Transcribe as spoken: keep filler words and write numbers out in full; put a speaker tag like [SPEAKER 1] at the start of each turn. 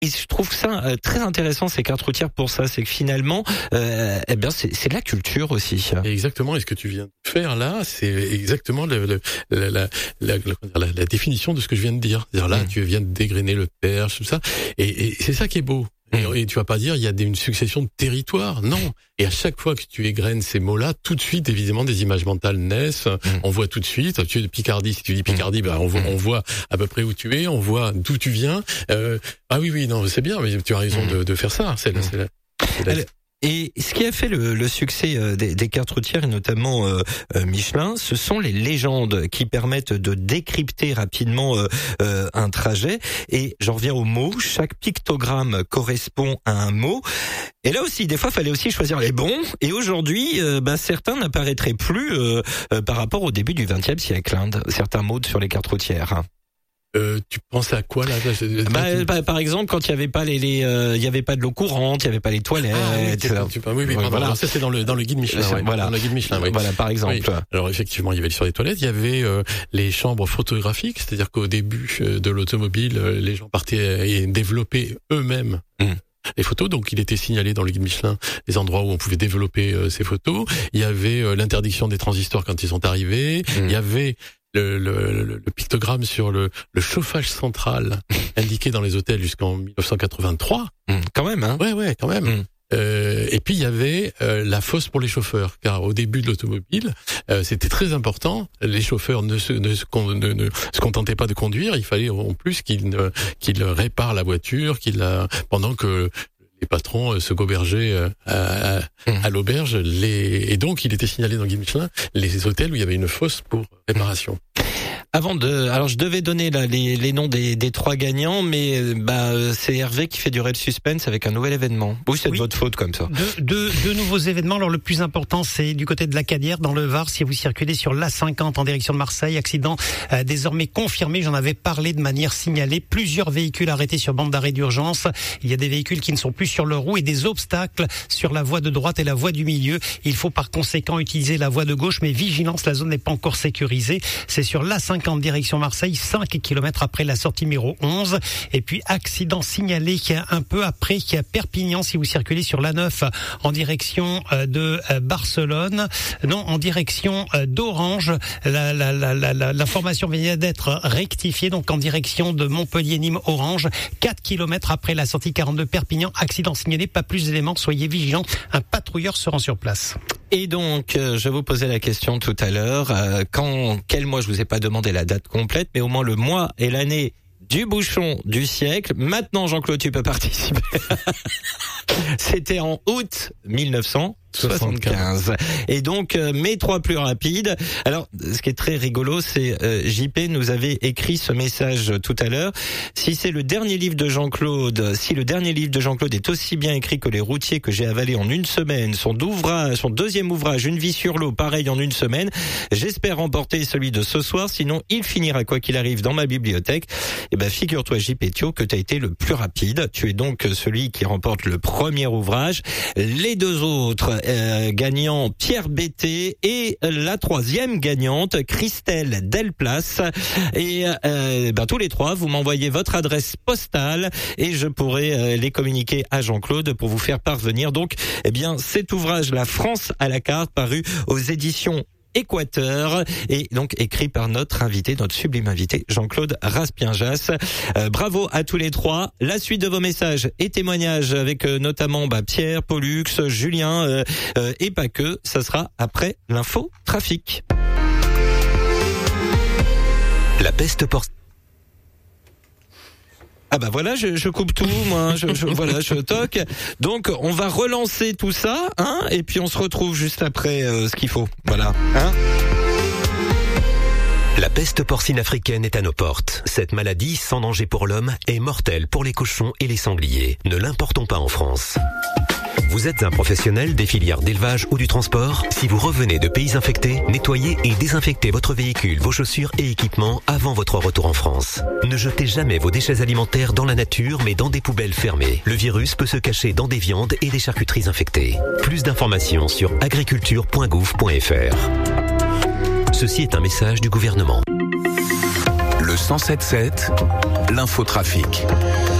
[SPEAKER 1] Et je trouve ça euh, très intéressant, ces cartes routières pour ça, c'est que finalement, euh, eh bien, c'est, c'est de la culture aussi.
[SPEAKER 2] Exactement. Et ce que tu viens de faire là, c'est exactement le, le, la, la, la, la, la définition de ce que je viens de dire. C'est-à-dire là, mmh. tu viens de dégrainer le Perche, tout ça, et, et c'est ça qui est beau. Et, et tu vas pas dire il y a des, une succession de territoires, non. Et à chaque fois que tu égrènes ces mots-là, tout de suite, évidemment, des images mentales naissent. Mmh. On voit tout de suite. Tu es de Picardie, si tu dis Picardie, ben on voit, on voit à peu près où tu es, on voit d'où tu viens. Euh, ah oui, oui, non, c'est bien, mais tu as raison mmh. de, de faire ça. C'est, c'est, c'est, c'est,
[SPEAKER 1] Et ce qui a fait le, le succès des, des cartes routières, et notamment euh, Michelin, ce sont les légendes qui permettent de décrypter rapidement euh, euh, un trajet. Et j'en reviens au mot, chaque pictogramme correspond à un mot. Et là aussi, des fois, il fallait aussi choisir les bons. Et aujourd'hui, euh, bah, certains n'apparaîtraient plus euh, euh, par rapport au début du vingtième siècle, hein, certains mots sur les cartes routières.
[SPEAKER 2] Euh, tu penses à quoi là?
[SPEAKER 1] bah, bah, Par exemple, quand il y avait pas les, les euh, il y avait pas de l'eau courante, il y avait pas les toilettes. Ah, oui,
[SPEAKER 2] tu, tu, oui, oui,
[SPEAKER 1] oui, voilà.
[SPEAKER 2] Alors, ça c'est dans le dans le guide Michelin. Ouais,
[SPEAKER 1] voilà,
[SPEAKER 2] dans le guide Michelin. Oui.
[SPEAKER 1] Voilà, par exemple.
[SPEAKER 2] Oui. Alors effectivement, il y avait sur les toilettes, il y avait euh, les chambres photographiques, c'est-à-dire qu'au début de l'automobile, les gens partaient et développaient eux-mêmes. Mmh. les photos, donc il était signalé dans le guide Michelin les endroits où on pouvait développer euh, ces photos. Il y avait euh, l'interdiction des transistors quand ils sont arrivés. Mmh. Il y avait le, le, le, le pictogramme sur le, le chauffage central indiqué dans les hôtels jusqu'en dix-neuf cent quatre-vingt-trois.
[SPEAKER 1] Mmh. Quand même, hein.
[SPEAKER 2] Ouais, ouais, quand même. Mmh. Euh, et puis il y avait euh, la fosse pour les chauffeurs, car au début de l'automobile, euh, c'était très important. Les chauffeurs ne se, ne, se, ne, ne se contentaient pas de conduire, il fallait en plus qu'ils, qu'ils réparent la voiture, qu'ils la, pendant que les patrons se gobergeaient à, à, à l'auberge. Les, et donc il était signalé dans le guide Michelin les hôtels où il y avait une fosse pour réparation.
[SPEAKER 1] Avant de, alors je devais donner là les, les noms des, des trois gagnants, mais bah c'est Hervé qui fait durer le suspense avec un nouvel événement. Oui, c'est de oui. votre faute comme ça.
[SPEAKER 3] Deux, deux, deux nouveaux événements. Alors le plus important, c'est du côté de la Cadière, dans le Var. Si vous circulez sur l'A cinquante en direction de Marseille, accident euh, désormais confirmé. J'en avais parlé de manière signalée. Plusieurs véhicules arrêtés sur bande d'arrêt d'urgence. Il y a des véhicules qui ne sont plus sur leur roue et des obstacles sur la voie de droite et la voie du milieu. Il faut par conséquent utiliser la voie de gauche, mais vigilance, la zone n'est pas encore sécurisée. C'est sur l'A cinquante direction Marseille, cinq kilomètres après la sortie numéro onze. Et puis, accident signalé un peu après Perpignan, si vous circulez sur l'A neuf en direction de Barcelone. Non, en direction d'Orange. La, la, la, la, la, l'information vient d'être rectifiée, donc en direction de Montpellier-Nîmes-Orange. quatre kilomètres après la sortie quarante-deux Perpignan. Accident signalé, pas plus d'éléments, soyez vigilants. Un patrouilleur se rend sur place.
[SPEAKER 1] Et donc, euh, je vous posais la question tout à l'heure, euh, quand, quel mois, je vous ai pas demandé la date complète, mais au moins le mois et l'année du bouchon du siècle. Maintenant, Jean-Claude, tu peux participer. C'était en août mille neuf cent soixante-quinze. Et donc, euh, mes trois plus rapides. Alors, ce qui est très rigolo, c'est euh, J P nous avait écrit ce message tout à l'heure. Si c'est le dernier livre de Jean-Claude, si le dernier livre de Jean-Claude est aussi bien écrit que les routiers que j'ai avalés en une semaine, son ouvrage, son deuxième ouvrage, Une vie sur l'eau, pareil en une semaine, j'espère remporter celui de ce soir, sinon il finira quoi qu'il arrive dans ma bibliothèque. Et ben, figure-toi, J P Thio, que tu as été le plus rapide. Tu es donc celui qui remporte le premier ouvrage. Les deux autres Euh, gagnant Pierre Bété et la troisième gagnante Christelle Delplace. Et euh, ben, tous les trois, vous m'envoyez votre adresse postale et je pourrai euh, les communiquer à Jean-Claude pour vous faire parvenir donc eh bien cet ouvrage La France à la carte, paru aux éditions Équateur et donc écrit par notre invité, notre sublime invité Jean-Claude Raspienjas. Euh, bravo à tous les trois. La suite de vos messages et témoignages avec euh, notamment bah, Pierre, Pollux, Julien euh, euh, et pas que, ça sera après l'info trafic.
[SPEAKER 4] La peste porte.
[SPEAKER 1] Ah bah voilà, je, je coupe tout, moi, je, je, voilà, je toque. Donc on va relancer tout ça, hein, et puis on se retrouve juste après euh, ce qu'il faut, voilà, hein.
[SPEAKER 4] La peste porcine africaine est à nos portes. Cette maladie, sans danger pour l'homme, est mortelle pour les cochons et les sangliers. Ne l'importons pas en France. Vous êtes un professionnel des filières d'élevage ou du transport? Si vous revenez de pays infectés, nettoyez et désinfectez votre véhicule, vos chaussures et équipements avant votre retour en France. Ne jetez jamais vos déchets alimentaires dans la nature, mais dans des poubelles fermées. Le virus peut se cacher dans des viandes et des charcuteries infectées. Plus d'informations sur agriculture point gouv point f r. Ceci est un message du gouvernement.
[SPEAKER 5] Le cent sept sept, l'infotrafic.